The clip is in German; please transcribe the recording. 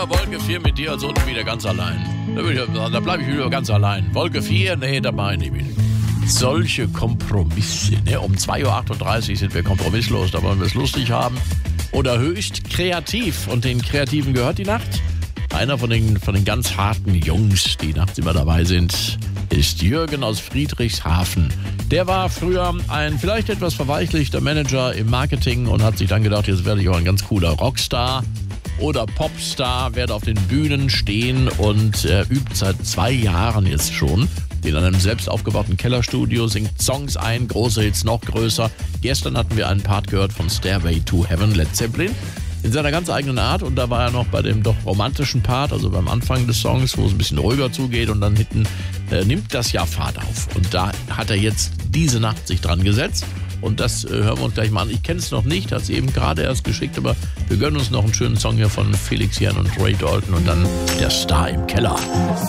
Wolke 4 mit dir als unten wieder ganz allein. Da bleibe ich wieder ganz allein. Wolke 4, nee, dabei nicht wieder. Solche Kompromisse. Ne? Um 2.38 Uhr sind wir kompromisslos, da wollen wir es lustig haben. Oder höchst kreativ. Und den Kreativen gehört die Nacht. Einer von den ganz harten Jungs, die nachts immer dabei sind, ist Jürgen aus Friedrichshafen. Der war früher ein vielleicht etwas verweichlichter Manager im Marketing und hat sich dann gedacht, jetzt werde ich auch ein ganz cooler Rockstar oder Popstar, werde auf den Bühnen stehen und übt seit 2 Jahren jetzt schon in einem selbst aufgebauten Kellerstudio, singt Songs ein, große Hits noch größer. Gestern hatten wir einen Part gehört von Stairway to Heaven, Led Zeppelin, in seiner ganz eigenen Art. Und da war er noch bei dem doch romantischen Part, also beim Anfang des Songs, wo es ein bisschen ruhiger zugeht und dann hinten nimmt das ja Fahrt auf. Und da hat er jetzt diese Nacht sich dran gesetzt. Und das hören wir uns gleich mal an. Ich kenne es noch nicht, hat es eben gerade erst geschickt, aber wir gönnen uns noch einen schönen Song hier von Felix Jähn und Ray Dalton und dann der Star im Keller.